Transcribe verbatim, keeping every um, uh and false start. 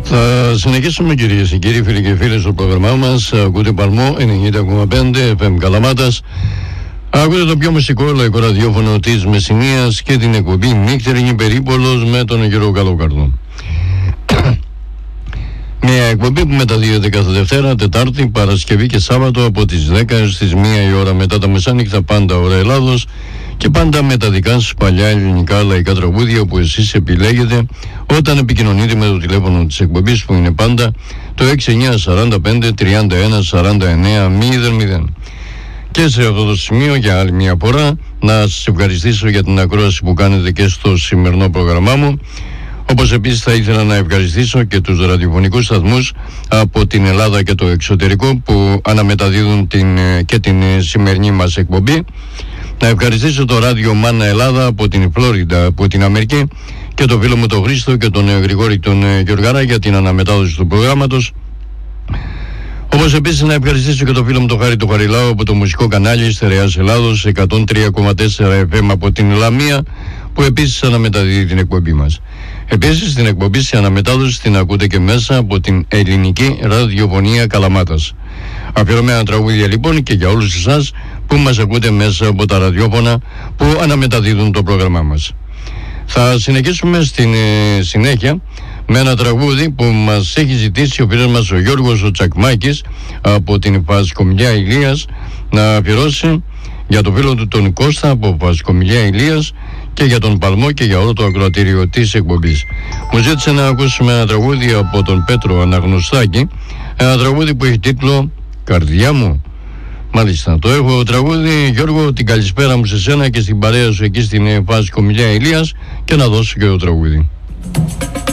Θα συνεχίσουμε, κυρίες και κύριοι, φίλοι και φίλοι, στο πρόγραμμά μας. Ακούτε Παλμό ενενήντα κόμμα πέντε εφ εμ Καλαμάτας. Ακούτε το πιο μουσικό λαϊκό ραδιόφωνο της Μεσσηνίας και την εκπομπή Νύχτερινη Περίπολος με τον Γιώργο Καλοκαρδό. Μια εκπομπή που μεταδίδεται κάθε Δευτέρα, Τετάρτη, Παρασκευή και Σάββατο από τις δέκα έως τις μία η ώρα μετά τα μεσάνυχτα, πάντα ώρα Ελλάδος, και πάντα με τα δικά σας παλιά ελληνικά λαϊκά τραγούδια που εσείς επιλέγετε όταν επικοινωνείτε με το τηλέφωνο της εκπομπής, που είναι πάντα το έξι εννιά τέσσερα πέντε τριάντα ένα σαράντα εννέα μηδέν μηδέν. Και σε αυτό το σημείο, για άλλη μια φορά, να σας ευχαριστήσω για την ακρόαση που κάνετε και στο σημερινό πρόγραμμά μου. Όπως επίσης θα ήθελα να ευχαριστήσω και τους ραδιοφωνικούς σταθμούς από την Ελλάδα και το εξωτερικό που αναμεταδίδουν την, και την σημερινή μας εκπομπή. Να ευχαριστήσω το ράδιο Μάνα Ελλάδα από την Φλόριντα, από την Αμερική, και το φίλο μου τον Χρήστο και τον Γρηγόρη τον Γεωργάρα για την αναμετάδοση του προγράμματος. Όπως επίσης να ευχαριστήσω και το φίλο μου τον Χάρη του Χαριλάου από το μουσικό κανάλι Στερεάς Ελλάδος εκατόν τρία κόμμα τέσσερα εφ εμ από την Λαμία, που επίσης αναμεταδίδει την εκπομπή μας. Επίσης την εκπομπή σε αναμετάδοση την ακούτε και μέσα από την ελληνική ραδιοφωνία Καλαμάτας. Αφιερωμένα τραγούδια λοιπόν και για όλους εσάς που μας ακούτε μέσα από τα ραδιόφωνα που αναμεταδίδουν το πρόγραμμά μας. Θα συνεχίσουμε στην ε, συνέχεια με ένα τραγούδι που μας έχει ζητήσει ο φίλος μας ο Γιώργος ο Τσακμάκης από την Βασκομιλιά Ηλίας να αφιερώσει για το φίλο του τον Κώστα από Βασκομιλιά Ηλίας και για τον Παλμό και για όλο το ακροατήριο της εκπομπής. Μου ζήτησε να ακούσουμε ένα τραγούδι από τον Πέτρο Αναγνωστάκη, ένα τραγούδι που έχει τίτλο «Καρδιά μου». Μάλιστα, το έχω τραγούδι. Γιώργο, την καλησπέρα μου σε σένα και στην παρέα σου εκεί στην Βασκομιλιά Ηλίας, και να δώσω και το τραγούδι.